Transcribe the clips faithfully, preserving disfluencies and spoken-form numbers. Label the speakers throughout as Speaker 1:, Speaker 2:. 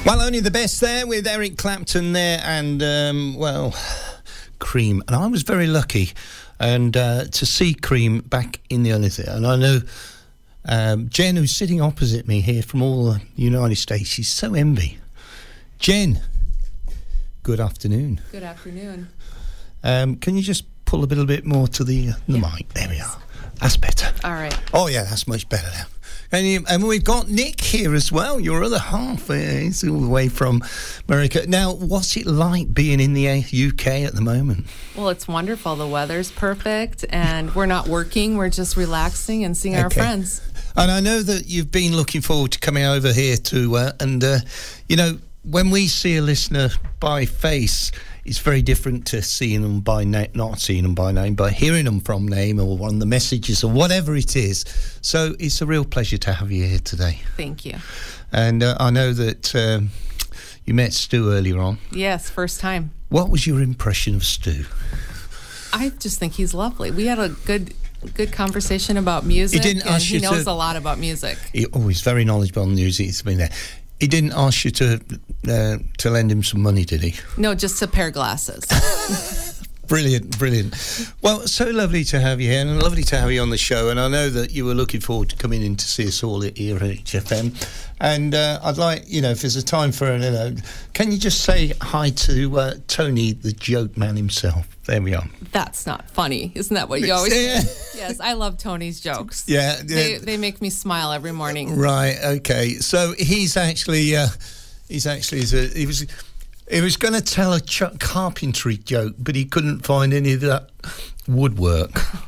Speaker 1: Well, only the best there with Eric Clapton there and, um, well, Cream. And I was very lucky and uh, to see Cream back in the early theatre. And I know um, Jen, who's sitting opposite me here from all the United States, she's so envy. Jen, good afternoon.
Speaker 2: Good afternoon.
Speaker 1: Um, can you just pull a little bit more to the, uh, the
Speaker 2: yeah.
Speaker 1: mic? There we are. That's better.
Speaker 2: All right.
Speaker 1: Oh, yeah, that's much better now. And, you, and we've got Nick here as well, your other half. Uh, he's all the way from America. Now, what's it like being in the U K at the moment?
Speaker 2: Well, it's wonderful. The weather's perfect, and we're not working. We're just relaxing and seeing okay. our friends.
Speaker 1: And I know that you've been looking forward to coming over here to, uh, and, uh, you know, when we see a listener by face, it's very different to seeing them by name, not seeing them by name, but hearing them from name or one of the messages or whatever it is. So it's a real pleasure to have you here today.
Speaker 2: Thank you.
Speaker 1: And uh, I know that um, you met Stu earlier on.
Speaker 2: Yes, first time.
Speaker 1: What was your impression of Stu?
Speaker 2: I just think he's lovely. We had a good good conversation about music.
Speaker 1: He didn't ask
Speaker 2: he
Speaker 1: you
Speaker 2: knows
Speaker 1: to,
Speaker 2: a lot about music. He,
Speaker 1: oh, he's very knowledgeable on music. He's been there. He didn't ask you to uh, to lend him some money, did he?
Speaker 2: No, just a pair of glasses.
Speaker 1: Brilliant, brilliant. Well, so lovely to have you here and lovely to have you on the show. And I know that you were looking forward to coming in to see us all here at H F M. And uh, I'd like, you know, if there's a time for, you know, can you just say hi to uh, Tony, the joke man himself? There we are.
Speaker 2: That's not funny. Isn't that what you always
Speaker 1: yeah.
Speaker 2: say? Yes, I love Tony's jokes.
Speaker 1: Yeah. yeah.
Speaker 2: They, they make me smile every morning.
Speaker 1: Right, okay. So he's actually, uh, he's actually, he's a, he was... He was going to tell a ch- carpentry joke, but he couldn't find any of that woodwork.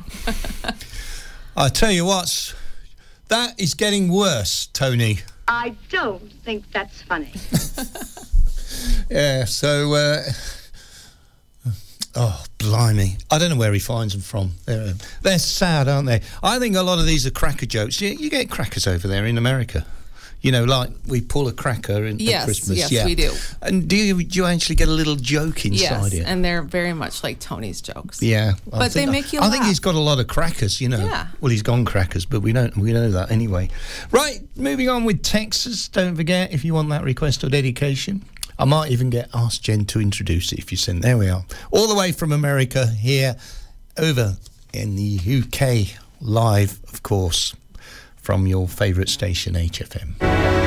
Speaker 1: I tell you what, that is getting worse, Tony.
Speaker 3: I don't think that's funny.
Speaker 1: Yeah, so, uh, oh, blimey. I don't know where he finds them from. They're, they're sad, aren't they? I think a lot of these are cracker jokes. You, you get crackers over there in America. You know, like we pull a cracker in,
Speaker 2: yes,
Speaker 1: at Christmas.
Speaker 2: Yes,
Speaker 1: yeah.
Speaker 2: we do.
Speaker 1: And do you, do you actually get a little joke inside
Speaker 2: yes,
Speaker 1: it?
Speaker 2: Yes, and they're very much like Tony's jokes.
Speaker 1: Yeah.
Speaker 2: I but they make you
Speaker 1: I
Speaker 2: laugh.
Speaker 1: think he's got a lot of crackers, you know.
Speaker 2: Yeah.
Speaker 1: Well, he's gone crackers, but we don't we know that anyway. Right, moving on with Texas. Don't forget, if you want that request or dedication, I might even get Ask Jen to introduce it if you send. There we are. All the way from America here, over in the U K, live, of course, from your favourite station, H F M.